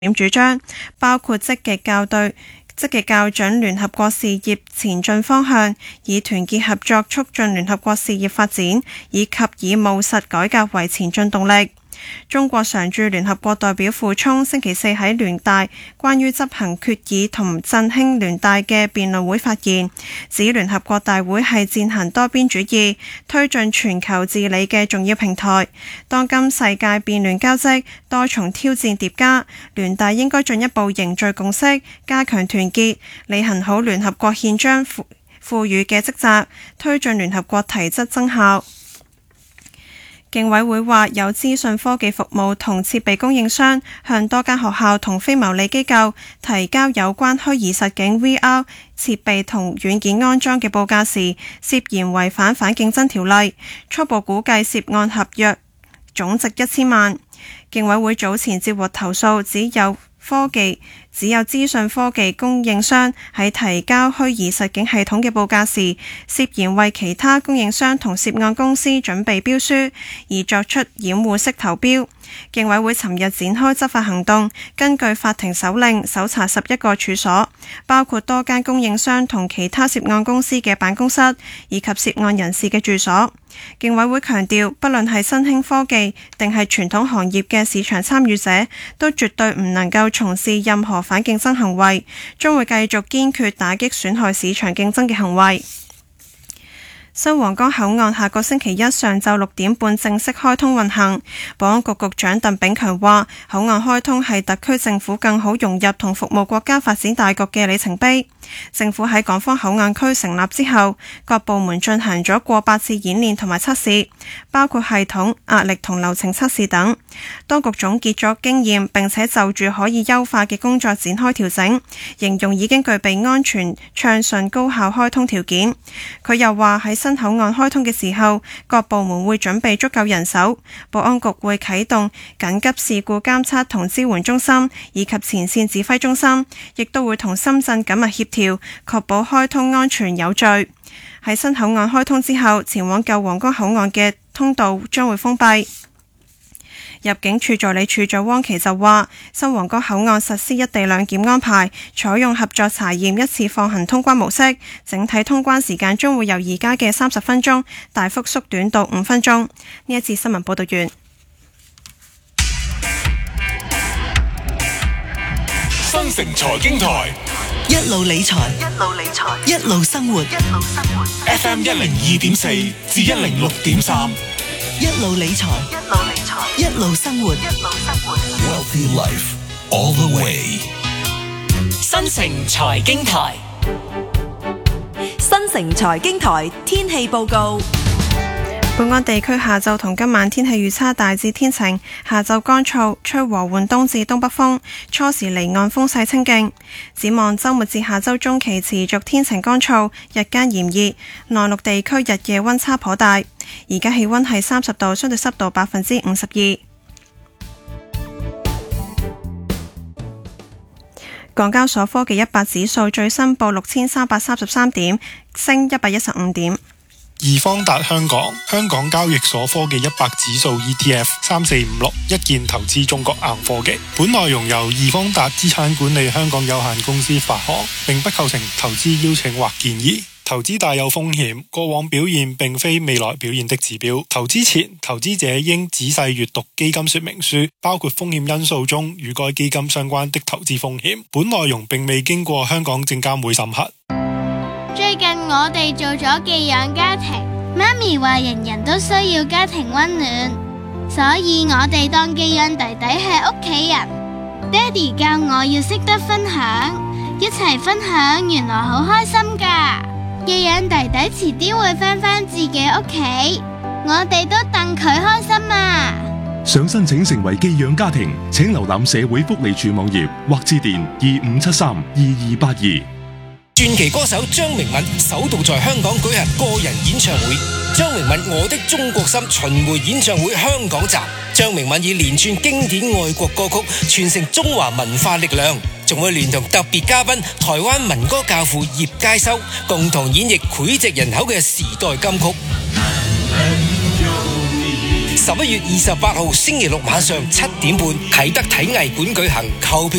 點主張，包括積極校準聯合國事業前進方向，以團結合作促進聯合國事業發展，以及以務實改革為前進動力。中國常駐聯合國代表傅聰星期四喺聯大關於執行決議同振興聯大嘅辯論會發言，指聯合國大會係踐行多邊主義、推進全球治理嘅重要平台。當今世界變亂交織，多重挑戰疊加，聯大應該進一步凝聚共識，加強團結，履行好聯合國憲章賦予嘅職責，推進聯合國體質增效。競委會話，有資訊科技服務同設備供應商向多間學校同非牟利機構提交有關虛擬實境 VR 設備同軟件安裝嘅報價時，涉嫌違反反競爭條例，初步估計涉案合約總值1000萬。競委會早前接獲投訴，只有資訊科技供應商喺提交虛擬實境系統嘅報價時，涉嫌為其他供應商同涉案公司準備標書，而作出掩護式投標。競委會尋日展開執法行動，根據法庭手令搜查11個處所，包括多間供應商同其他涉案公司嘅辦公室，以及涉案人士嘅住所。競委會強調，不論係新興科技定係傳統行業嘅市場參與者，都絕對唔能夠從事任何反競爭行為，將會繼續堅決打擊損害市場競爭嘅行為。新皇崗口岸下個星期一上晝6點半正式開通運行。保安局局長鄧炳強話，口岸開通係特區政府更好融入同服務國家發展大局嘅里程碑。政府喺港方口岸區成立之後，各部門進行咗過百次演練同埋測試，包括系統、壓力同流程測試等。當局總結咗經驗，並且就住可以優化嘅工作展開調整，形容已經具備安全、暢順、高效開通條件。佢又話喺新口岸開通嘅時候，各部門會準備足夠人手，保安局會啟動緊急事故監測同支援中心以及前線指揮中心，亦都會同深圳緊密協調，確保開通安全有序。喺新口岸開通之後，前往舊皇崗口岸嘅通道將會封閉。入境處助理處長汪琪就話，新皇崗口岸實施一地兩檢安排，採用合作查驗一次放行通關模式，整體通關時間將會由而家嘅30分鐘大幅縮短到5分鐘。呢一次新聞報道完。 新城財經台， 一路理財，一路生活。 FM 102.4至106.3， 一路理財，一路生活。 Wealthy Life all the way。 新城財經台， 新城財經台天氣報告。 本港地區下晝同今晚天氣預測大致天晴，下晝乾燥，吹和緩東至東北風，初時離岸風勢清勁。展望週末至下週中期持續天晴乾燥，日間炎熱，內陸地區日夜溫差頗大。而家氣溫係30度，相對濕度52%。港交所科技100指數最新報6333點，升115點。 易方達香港交易所科技100指數 ETF 3456一鍵投資中國硬科技。本內容由易方達資產管理香港有限公司發行，並不構成投資邀請或建議。投資大有風險，過往表現並非未來表現的指標。投資前，投資者應仔細閱讀基金說明書，包括風險因素中與該基金相關的投資風險。本內容並未經過香港證監會審核。 最近我哋做咗寄養家庭，媽咪話人人都需要家庭溫暖，所以我哋當寄養弟弟係屋企人。爹哋教我要識得分享，一齊分享原來好開心㗎。寄養弟弟遲啲會返自己屋企，我哋都戥佢開心啊！ 想申請成為寄養家庭，請瀏覽社會福利署網頁或致電25732282。 傳奇歌手張明敏首度在香港舉行個人演唱會，張明敏我的中國心巡迴演唱會香港站。張明敏以連串經典愛國歌曲傳承中華文化力量，仲會聯同特別嘉賓台灣民歌教父葉佳修共同演繹膾炙人口嘅時代金曲。11月28號星期六晚上7點半，啟德體藝館舉行購票